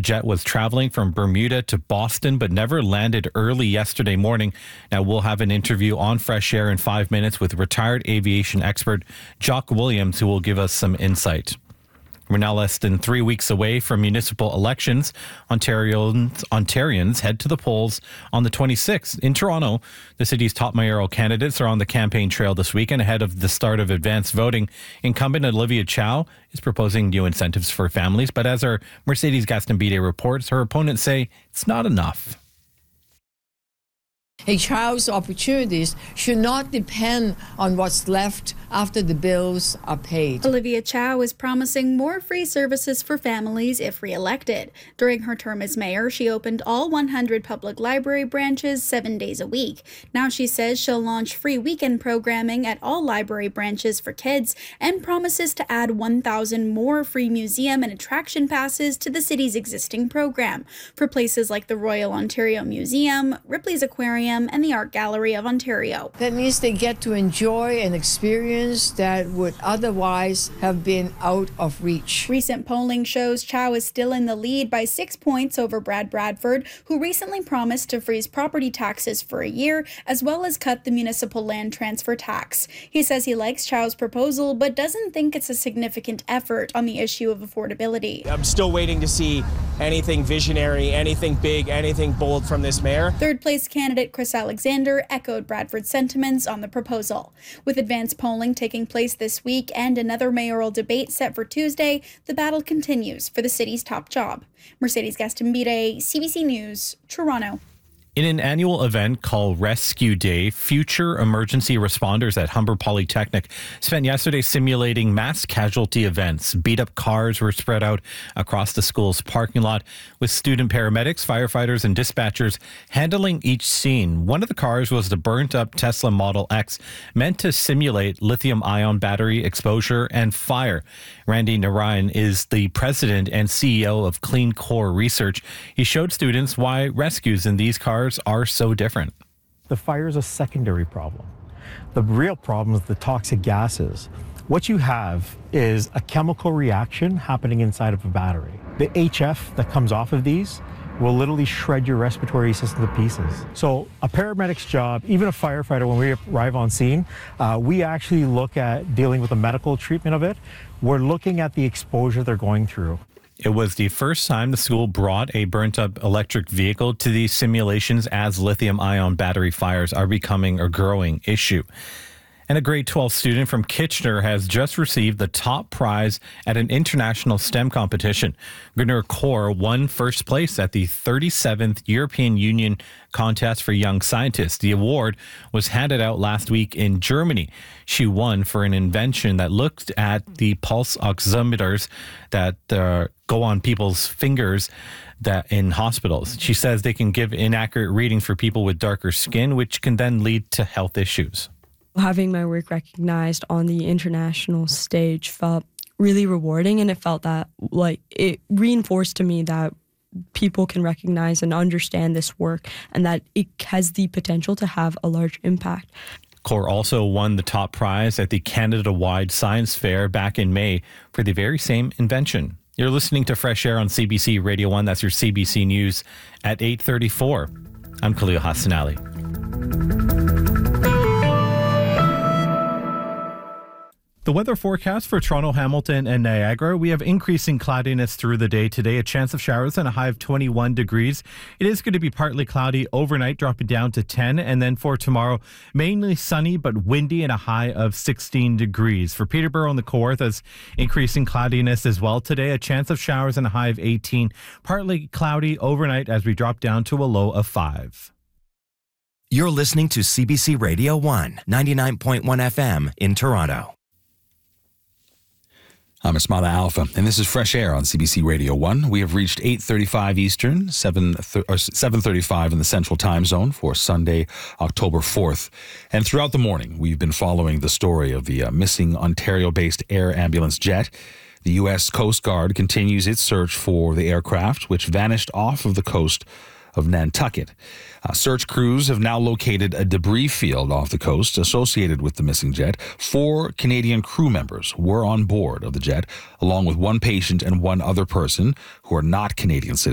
jet was traveling from Bermuda to Boston, but never landed early yesterday morning. Now, we'll have an interview on Fresh Air in 5 minutes with retired aviation expert Jock Williams, who will give us some insight. We're now less than 3 weeks away from municipal elections. Ontarians head to the polls on the 26th. In Toronto, the city's top mayoral candidates are on the campaign trail this weekend ahead of the start of advanced voting. Incumbent Olivia Chow is proposing new incentives for families, but as our Mercedes Gastambide reports, her opponents say it's not enough. A child's opportunities should not depend on what's left after the bills are paid. Olivia Chow is promising more free services for families if re-elected. During her term as mayor, she opened all 100 public library branches 7 days a week. Now she says she'll launch free weekend programming at all library branches for kids and promises to add 1,000 more free museum and attraction passes to the city's existing program for places like the Royal Ontario Museum, Ripley's Aquarium, and the Art Gallery of Ontario. That means they get to enjoy an experience that would otherwise have been out of reach. Recent polling shows Chow is still in the lead by 6 points over Brad Bradford, who recently promised to freeze property taxes for a year, as well as cut the municipal land transfer tax. He says he likes Chow's proposal, but doesn't think it's a significant effort on the issue of affordability. I'm still waiting to see anything visionary, anything big, anything bold from this mayor. Third place candidate Chris Alexander echoed Bradford's sentiments on the proposal. With advanced polling taking place this week and another mayoral debate set for Tuesday, the battle continues for the city's top job. Mercedes Gastambide, CBC News, Toronto. In an annual event called Rescue Day, future emergency responders at Humber Polytechnic spent yesterday simulating mass casualty events. Beat-up cars were spread out across the school's parking lot, with student paramedics, firefighters, and dispatchers handling each scene. One of the cars was the burnt-up Tesla Model X, meant to simulate lithium-ion battery exposure and fire. Randy Narayan is the president and CEO of Clean Core Research. He showed students why rescues in these cars are so different. The fire is a secondary problem. The real problem is the toxic gases. What you have is a chemical reaction happening inside of a battery. The HF that comes off of these will literally shred your respiratory system to pieces. So a paramedic's job, even a firefighter, when we arrive on scene, we actually look at dealing with the medical treatment of it. We're looking at the exposure they're going through. It was the first time the school brought a burnt-up electric vehicle to these simulations, as lithium-ion battery fires are becoming a growing issue. And a grade 12 student from Kitchener has just received the top prize at an international STEM competition. Gunnar Kaur won first place at the 37th European Union Contest for Young Scientists. The award was handed out last week in Germany. She won for an invention that looked at the pulse oximeters that go on people's fingers that in hospitals. She says they can give inaccurate readings for people with darker skin, which can then lead to health issues. Having my work recognized on the international stage felt really rewarding, and it felt that it reinforced to me that people can recognize and understand this work and that it has the potential to have a large impact. Kaur also won the top prize at the Canada-wide Science Fair back in May for the very same invention. You're listening to Fresh Air on CBC Radio 1. That's your CBC News at 8:34. I'm Khalil Hassan Ali. The weather forecast for Toronto, Hamilton, and Niagara. We have increasing cloudiness through the day today, a chance of showers and a high of 21 degrees. It is going to be partly cloudy overnight, dropping down to 10. And then for tomorrow, mainly sunny but windy and a high of 16 degrees. For Peterborough and the Kawarthas, increasing cloudiness as well today, a chance of showers and a high of 18. Partly cloudy overnight as we drop down to a low of 5. You're listening to CBC Radio 1, 99.1 FM in Toronto. I'm Esmada Alpha, and this is Fresh Air on CBC Radio 1. We have reached 8:35 Eastern, 7:35 in the Central Time Zone for Sunday, October 4th. And throughout the morning, we've been following the story of the missing Ontario-based air ambulance jet. The U.S. Coast Guard continues its search for the aircraft, which vanished off of the coast of Nantucket. Search crews have now located a debris field off the coast associated with the missing jet. 4 Canadian crew members were on board of the jet, along with one patient and one other person who are not Canadian citizens.